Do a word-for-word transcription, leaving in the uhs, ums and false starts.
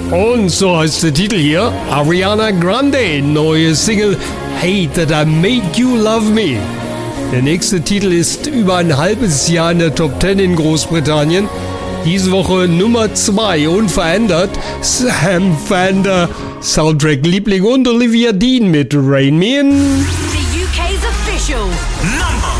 Und so heißt der Titel hier, Ariana Grande, neue Single Hate That I Made You Love Me. Der nächste Titel ist über ein halbes Jahr in der Top zehn in Großbritannien. Diese Woche Nummer zwei, unverändert. Sam Fender, Soundtrack-Liebling und Olivia Dean mit Rain Me In. The U K's official